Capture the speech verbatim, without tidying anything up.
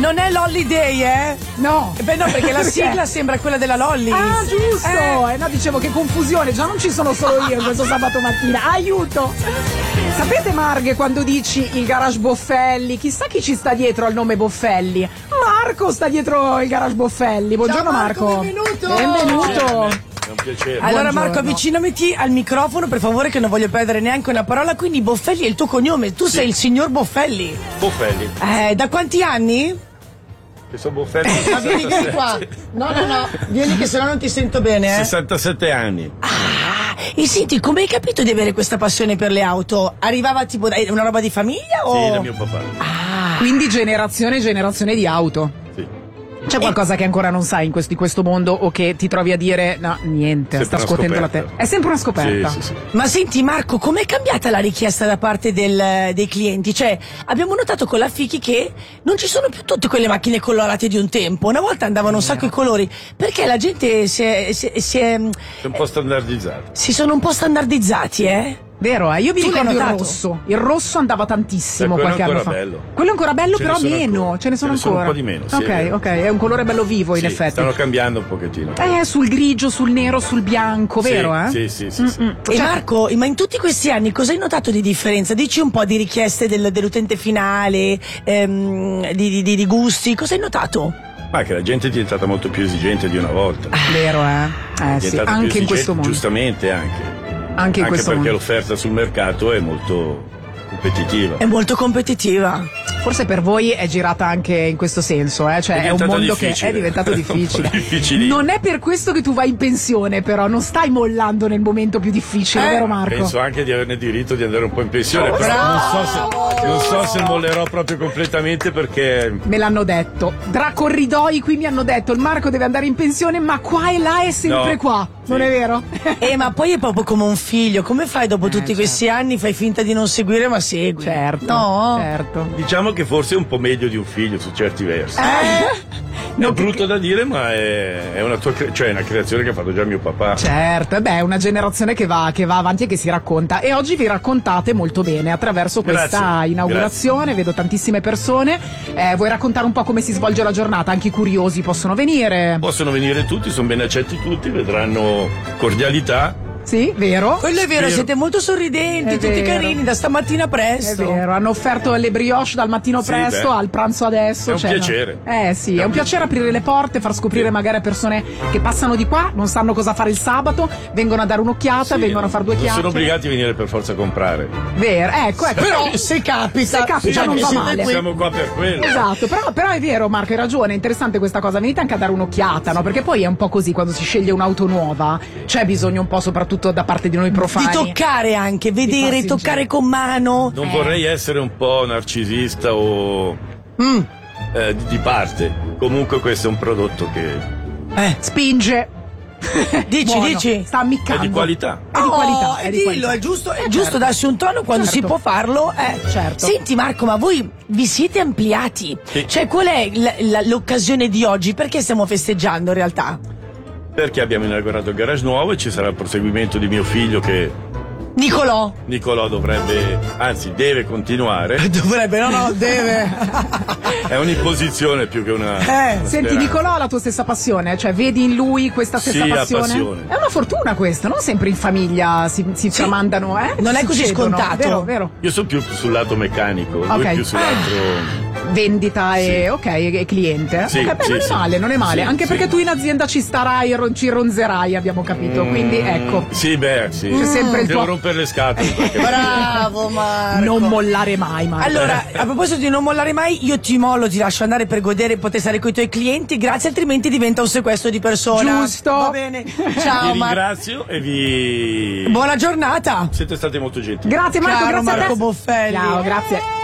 Non è Lolly Day, eh? No. Beh, no, perché la sigla sembra quella della Lolly. Ah, giusto. Eh. eh, no, dicevo che confusione, già non ci sono solo io questo sabato mattina. Aiuto. Sapete, Marghe, quando dici il garage Boffelli, chissà chi ci sta dietro al nome Boffelli. Marco sta dietro il garage Boffelli. Buongiorno. Ciao Marco, Marco. Benvenuto. Benvenuto. È un piacere. Allora Buongiorno. Marco, avvicinamiti al microfono per favore, che non voglio perdere neanche una parola. Quindi Boffelli è il tuo cognome, tu Sì. sei il signor Boffelli. Boffelli. Eh, da quanti anni? Che sono Boffelli. Ma vieni, vieni qua. No, no, no, vieni che sennò non ti sento bene, eh. sessantasette anni. Ah, e senti, come hai capito di avere questa passione per le auto? Arrivava tipo da una roba di famiglia o? Sì, da mio papà. Ah. Quindi generazione e generazione di auto. Sì. C'è qualcosa che ancora non sai in questo, di questo mondo o che ti trovi a dire no, niente, Sempre sta una scuotendo la scoperta. testa? È sempre una scoperta. Sì, sì, sì. Ma senti Marco, com'è cambiata la richiesta da parte del- dei clienti? Cioè, abbiamo notato con la Fichi che non ci sono più tutte quelle macchine colorate di un tempo. Una volta andavano un sacco i colori, perché la gente si è, si è- si è- È un po' standardizzato. si sono un po' standardizzati, eh? Vero, eh? Io mi Tu l'hai ricordo il notato? rosso. Il rosso andava tantissimo Eh, quello qualche è anno ancora fa. bello. Quello è ancora bello, Ce ne però sono meno. ancora. Ce ne sono Ce ne sono ancora. un po' di meno, sì, è ok, vero. ok, è un colore bello vivo in Sì, effetti. stanno cambiando un pochettino. Eh, sul grigio, sul nero, sul bianco, Sì, vero, eh? Sì, sì, sì. sì. Mm-mm. E Cioè, Marco, ma in tutti questi anni cosa hai notato di differenza? Dici un po' di richieste del- dell'utente finale, ehm, di, di- di- di gusti, cosa hai notato? Ma che la gente è diventata molto più esigente di una volta. vero, eh? Eh È sì, diventata più anche in esigente, questo mondo. Giustamente anche. Anche in Anche questo perché mondo. l'offerta sul mercato è molto competitiva. È molto competitiva. Forse per voi è girata anche in questo senso, eh? Cioè È è, un diventata mondo che difficile. è diventato Un po' difficile. difficilino. Non è per questo che tu vai in pensione, però non stai mollando nel momento più difficile, Eh, vero Marco? Penso anche di averne diritto di andare un po' in pensione, però non so, se, non so se mollerò proprio completamente perché Me l'hanno detto. Tra corridoi qui mi hanno detto il Marco deve andare in pensione, ma qua e là è sempre No. qua. Non Sì. è vero? Eh, ma poi è proprio come un figlio, come fai dopo tutti certo. questi anni? Fai finta di non seguire, ma segui. Certo. No. Certo. diciamo che forse è un po' meglio di un figlio su certi versi. Eh? È brutto da dire, ma è, è una, tua cre- cioè, è una creazione che ha fatto già mio papà. Certo, e beh, è una generazione che va, che va avanti e che si racconta. E oggi vi raccontate molto bene attraverso questa Grazie, inaugurazione. Vedo tantissime persone. Eh, vuoi raccontare un po' come si svolge la giornata? Anche i curiosi possono venire. Possono venire tutti, sono ben accetti tutti, vedranno cordialità. Sì, vero? Quello è vero, Vero. siete molto sorridenti, È tutti vero. carini da stamattina È presto. vero, hanno offerto le brioche dal mattino Sì, presto beh. al pranzo adesso. È un cioè, no. piacere. Eh sì, è un piacere aprire le porte, far scoprire magari a persone che passano di qua, non sanno cosa fare il sabato, vengono a dare un'occhiata, Sì, vengono a fare due non chiacchiere. sono obbligati a venire per forza a comprare. Vero, ecco, ecco. Però se capita, Se capita cioè, non va siete male. qui. Siamo qua per quello. Esatto, però, però è vero Marco, hai ragione, è interessante questa cosa, venite anche a dare un'occhiata, no? Perché poi è un po' così quando si sceglie un'auto nuova, c'è bisogno un po' soprattutto da parte di noi profani. Di toccare anche, vedere, farsi toccare un con mano. Non Eh. vorrei essere un po' narcisista o Mm. eh, di- di parte. Comunque questo è un prodotto che Eh, Spinge. dici, Buono, dici. sta ammiccando. è di qualità. È di Oh, qualità, è e di dillo, qualità. è giusto, è Eh, giusto certo. darsi un tono quando Certo. si può farlo. Eh. Certo. Senti Marco, ma voi vi siete ampliati? Sì. Cioè, qual è la- la- l'occasione di oggi? Perché stiamo festeggiando in realtà? Perché abbiamo inaugurato il garage nuovo e ci sarà il proseguimento di mio figlio che Nicolò. Nicolò dovrebbe, anzi deve continuare. Dovrebbe, no, no, deve. È un'imposizione più che una, Eh, una Senti speranza. Nicolò ha la tua stessa passione, cioè vedi in lui questa stessa Sì, ha passione? passione. È una fortuna questo, non sempre in famiglia si, si tramandano, eh? Non è così Succedono. scontato. Vero, vero. Io sono più sul lato meccanico, Ok. lui più sull'altro. Vendita e Sì. ok, e cliente. Sì, Ok, beh, sì, non è sì. male, non è male. Sì, Anche sì. perché tu in azienda ci starai e ron- ci ronzerai, abbiamo capito. Quindi ecco. Sì, beh, sì. C'è sempre il Devo tuo- rompere le scatole. perché- Bravo Marco. Non mollare mai, Marco. Allora, a proposito di non mollare mai, io ti mollo, ti lascio andare per godere e poter stare con i tuoi clienti, grazie, altrimenti diventa un sequestro di persona. Giusto. Va bene. Vi Ciao Marco. ringrazio e vi. Buona giornata. Siete stati molto gentili. Grazie Marco, Caro grazie a te. Marco Boffelli. Ciao, grazie.